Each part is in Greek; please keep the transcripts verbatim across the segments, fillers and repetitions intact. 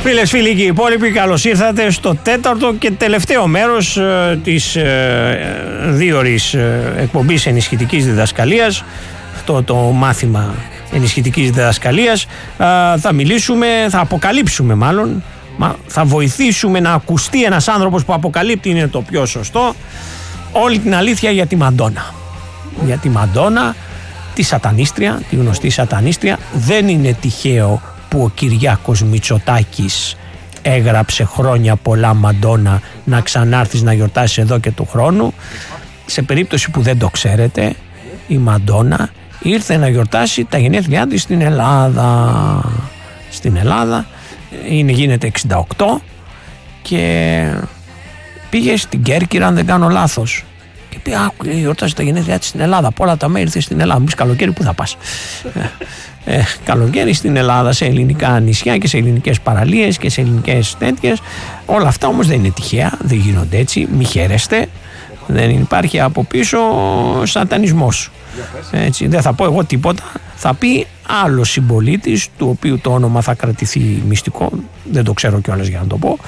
Φίλες, φίλοι και οι υπόλοιποι, καλώς ήρθατε στο τέταρτο και τελευταίο μέρος ε, της ε, δίωρης ε, εκπομπής ενισχυτικής διδασκαλίας. Αυτό το μάθημα ενισχυτικής διδασκαλίας. Ε, θα μιλήσουμε, θα αποκαλύψουμε μάλλον, μα, θα βοηθήσουμε να ακουστεί ένας άνθρωπος που αποκαλύπτει, είναι το πιο σωστό, όλη την αλήθεια για τη Μαντόνα. Για τη Μαντόνα, τη σατανίστρια, τη γνωστή σατανίστρια. Δεν είναι τυχαίο που ο Κυριάκος Μητσοτάκης έγραψε χρόνια πολλά Μαντόνα, να ξανάρθεις να γιορτάσεις εδώ και του χρόνου. Σε περίπτωση που δεν το ξέρετε, η Μαντόνα ήρθε να γιορτάσει τα γενέθλιά της στην Ελλάδα. Στην Ελλάδα είναι, γίνεται εξήντα οκτώ και πήγε στην Κέρκυρα, αν δεν κάνω λάθος. Και πει, άκου, γιορτάζει τα γενέθλιά της στην Ελλάδα. Από όλα τα μέρη ήρθε στην Ελλάδα. Μου πεις καλοκαίρι, πού θα πας? Ε, καλοκαίρι στην Ελλάδα, σε ελληνικά νησιά και σε ελληνικές παραλίες και σε ελληνικές τέτοιες. Όλα αυτά όμως δεν είναι τυχαία, δεν γίνονται έτσι. Μη χαίρεστε. Δεν υπάρχει από πίσω σατανισμός. Έτσι, δεν θα πω εγώ τίποτα. Θα πει άλλος συμπολίτης, του οποίου το όνομα θα κρατηθεί μυστικό. Δεν το ξέρω κιόλας για να το πω.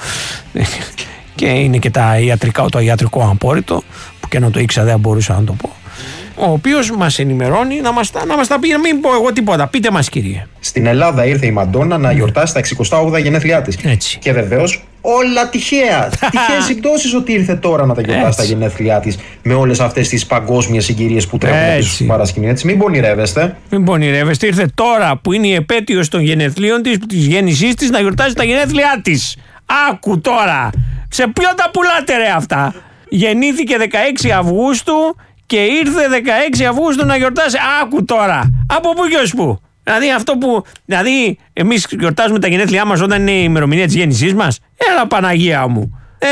Και είναι και τα ιατρικά, το ιατρικό απόρριτο, που και να το ήξερα δεν μπορούσα να το πω. Ο οποίος μας ενημερώνει να μας, να μας τα πει, μην πω εγώ τίποτα. Πείτε μας, κύριε. Στην Ελλάδα ήρθε η Μαντόνα να γιορτάσει τα εξηκοστά όγδοα γενέθλιά της. Έτσι. Και βεβαίως όλα τυχαία. Τυχαίες συμπτώσεις ότι ήρθε τώρα να τα γιορτάσει Έτσι. τα γενέθλιά της, με όλες αυτές τις παγκόσμιες συγκυρίες που τρέχουν πίσω στο παρασκήνιο. Έτσι, μην πονηρεύεστε. Μην πονηρεύεστε. Ήρθε τώρα που είναι η επέτειος των γενεθλίων της, της γέννησής της, να γιορτάσει τα γενέθλιά της. Άκου τώρα. Σε ποιον τα πουλάτε ρε αυτά? Γεννήθηκε δεκαέξι Αυγούστου και ήρθε δεκαέξι Αυγούστου να γιορτάσει. Άκου τώρα. Από πού και ως πού? Δηλαδή αυτό που. Δηλαδή, εμείς γιορτάζουμε τα γενέθλιά μας όταν είναι η ημερομηνία της γέννησής μας. Έλα, Παναγία μου. Ε,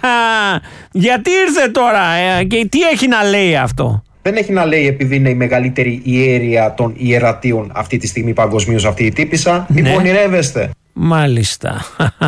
γιατί ήρθε τώρα ε, και τι έχει να λέει αυτό? Δεν έχει να λέει επειδή είναι η μεγαλύτερη ιέρεια των ιερατείων αυτή τη στιγμή παγκοσμίως αυτή η τύπισσα. Μην Ναι. πονηρεύεστε. Μάλιστα.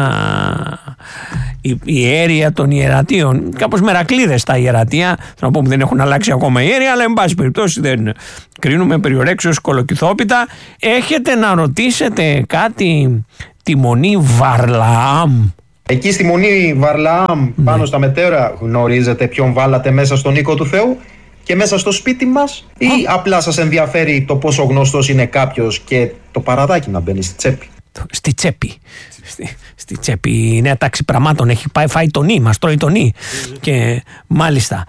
Η ιέρεια των ιερατείων. Κάπως μερακλείδες τα ιερατεία. Θέλω να πω που δεν έχουν αλλάξει ακόμα η ιέρεια, αλλά εν πάση περιπτώσει δεν κρίνουμε περιορέξεως κολοκυθόπιτα. Έχετε να ρωτήσετε κάτι τη μονή Βαρλαάμ? Εκεί στη μονή Βαρλαάμ, Ναι. πάνω στα μετέρα, γνωρίζετε ποιον βάλατε μέσα στον οίκο του Θεού και μέσα στο σπίτι μας, ή απλά σας ενδιαφέρει το πόσο γνωστός είναι κάποιος και το παραδάκι να μπαίνει στη τσέπη? Στη τσέπη. Στη, στη τσέπη. Η νέα τάξη πραγμάτων έχει πάει, φάει τον νι, μας τρώει τον νι. Και μάλιστα.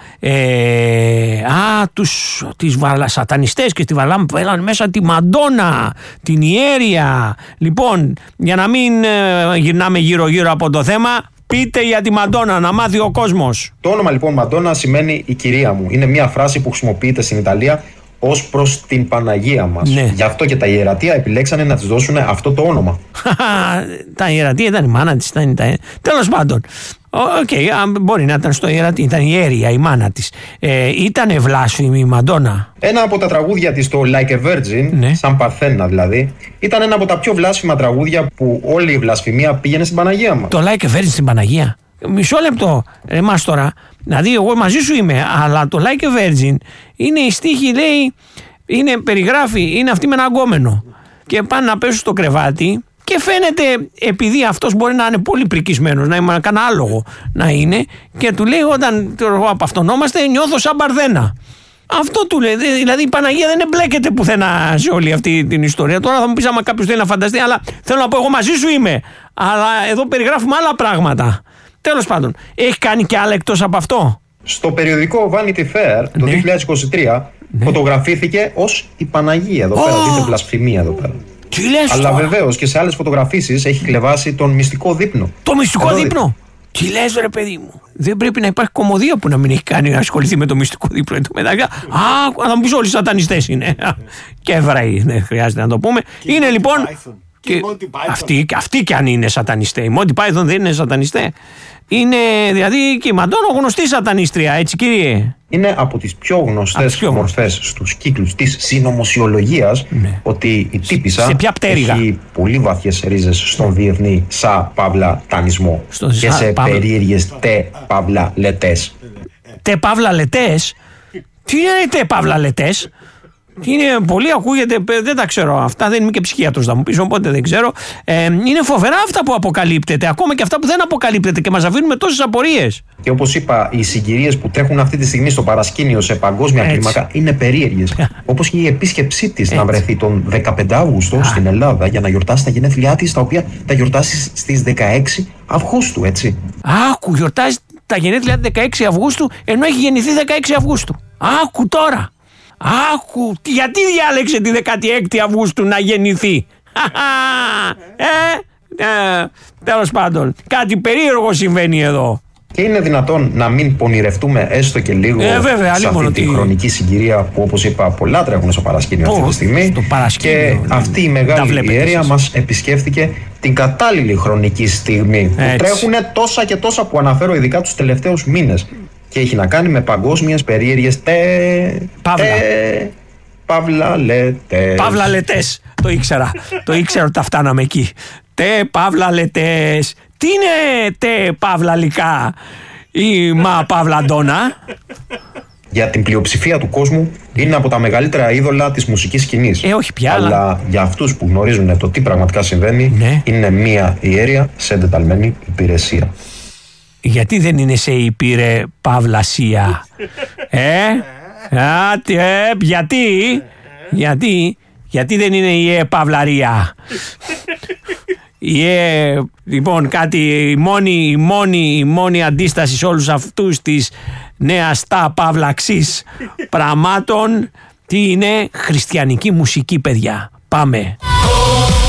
Ε, α, τους τις βαλα, σατανιστές και στη Βαλάμ έλαν μέσα τη Μαντόνα, την ιέρεια. Λοιπόν, για να μην ε, γυρνάμε γύρω-γύρω από το θέμα, πείτε για τη Μαντόνα, να μάθει ο κόσμος. Το όνομα λοιπόν Μαντόνα σημαίνει η κυρία μου. Είναι μια φράση που χρησιμοποιείται στην Ιταλία ως προς την Παναγία μας. Ναι. Γι' αυτό και τα ιερατεία επιλέξανε να της δώσουν αυτό το όνομα. Τα ιερατεία ήταν η μάνα της. Ήταν, ήταν... Τέλος πάντων. Οκ, okay, μπορεί να ήταν στο ιερατή. Ήταν η ιέρεια, η μάνα της. Ε, ήτανε βλάσφημη η Μαντόνα? Ένα από τα τραγούδια της, το Like a Virgin, Ναι. σαν Παρθένα δηλαδή, ήταν ένα από τα πιο βλάσφημα τραγούδια που όλη η βλασφημία πήγαινε στην Παναγία μας. Το Like a Virgin στην Παναγία. Μισό λεπτό, εμάς τώρα. Δηλαδή, εγώ μαζί σου είμαι, αλλά το Like a Virgin είναι η στίχη, λέει, είναι, περιγράφει, είναι αυτή με ένα αγκόμενο. Και πάνε να πέσουν στο κρεβάτι και φαίνεται, επειδή αυτός μπορεί να είναι πολύ πρικισμένος, να είναι κανένα άλογο να είναι, και του λέει, όταν απαυτονόμαστε, νιώθω σαν Παρθένα. Αυτό του λέει. Δηλαδή η Παναγία δεν εμπλέκεται πουθενά σε όλη αυτή την ιστορία. Τώρα θα μου πεις άμα κάποιος θέλει να φανταστεί, αλλά θέλω να πω, εγώ μαζί σου είμαι. Αλλά εδώ περιγράφουμε άλλα πράγματα. Τέλος πάντων, έχει κάνει και άλλα εκτός από αυτό? Στο περιοδικό Vanity Fair το Ναι. δύο χιλιάδες είκοσι τρία Ναι. φωτογραφήθηκε ως η Παναγία εδώ πέρα. Oh. Δείτε βλασφημία εδώ πέρα. Τι λες Αλλά τώρα? βεβαίως και σε άλλες φωτογραφίσεις έχει κλεβάσει τον μυστικό δείπνο. Το μυστικό Εδώ δείπνο. Τι λες ρε παιδί μου? Δεν πρέπει να υπάρχει κομμωδία που να μην έχει κάνει να ασχοληθεί με το μυστικό δείπνο. Α, θα μου πεις όλοι οι σατανιστές είναι. Και Εβραίοι, δεν χρειάζεται να το πούμε. Είναι λοιπόν. Και αυτοί, αυτοί κι αν είναι σατανιστές. Οι Monty Python δεν είναι σατανιστές. Είναι δηλαδή και η Μαντόνα γνωστή σατανίστρια, έτσι κύριε? Είναι από τις πιο γνωστές πιο μορφές στους κύκλους της συνωμοσιολογίας, ναι. ότι η τύπισσα έχει πολύ βαθιές ρίζες στον διεθνή σα παύλα τανισμό στο και σα, σε παύλα. περίεργες τε παύλα λετές. Τε παύλα λετές? Τι είναι τε παύλα λετές? Τι είναι, πολύ ακούγεται, δεν τα ξέρω. Αυτά δεν είμαι και ψυχίατρος, θα μου πεις, οπότε δεν ξέρω. Ε, είναι φοβερά αυτά που αποκαλύπτεται, ακόμα και αυτά που δεν αποκαλύπτεται και μας αφήνουν με τόσες απορίες. Και όπως είπα, οι συγκυρίες που τρέχουν αυτή τη στιγμή στο παρασκήνιο σε παγκόσμια Έτσι. κλίμακα είναι περίεργες. Όπως και η επίσκεψή της να βρεθεί τον δεκαπέντε Αυγούστου στην Ελλάδα για να γιορτάσει τα γενέθλιά της, τα οποία θα γιορτάσει στις δεκαέξι Αυγούστου, έτσι. Άκου, γιορτάζει τα γενέθλιά δεκαέξι Αυγούστου, ενώ έχει γεννηθεί δεκαέξι Αυγούστου. Άκου τώρα. Άκου, γιατί διάλεξε τη δεκαέξι Αυγούστου να γεννηθεί. ε, ε, τέλος πάντων, κάτι περίεργο συμβαίνει εδώ. Και είναι δυνατόν να μην πονηρευτούμε έστω και λίγο ε, βέβαια, σε αυτή τη χρονική συγκυρία που, όπως είπα, πολλά τρέχουν στο παρασκήνιο αυτή τη στιγμή. Και αυτή η μεγάλη ιέρεια μας επισκέφθηκε την κατάλληλη χρονική στιγμή που Έτσι. τρέχουν τόσα και τόσα που αναφέρω ειδικά τους τελευταίους μήνες. Και έχει να κάνει με παγκόσμιες περίεργες τε... Παύλα. Τε... Παύλα λετές. Παύλα λετές. Το ήξερα. Το ήξερα ότι τα φτάναμε εκεί. Τε παύλα λετές. Τι είναι τε παύλα λικά ή μα παύλα ντόνα. Για την πλειοψηφία του κόσμου είναι από τα μεγαλύτερα είδωλα της μουσικής σκηνής. Ε, όχι πια. Αλλά, αλλά για αυτούς που γνωρίζουν το τι πραγματικά συμβαίνει, ναι. είναι μία ιέρεια σε εντεταλμένη υπηρεσία. Γιατί δεν είναι σε υπήρε παυλασία. ε, α, τε, γιατί, γιατί, γιατί δεν είναι η ε παυλαρία. Η ε, λοιπόν κάτι, η μόνη, η μόνη, η μόνη αντίσταση σε όλους αυτούς τις νέας τα παυλαξής πραγμάτων, τι είναι χριστιανική μουσική, παιδιά. Πάμε.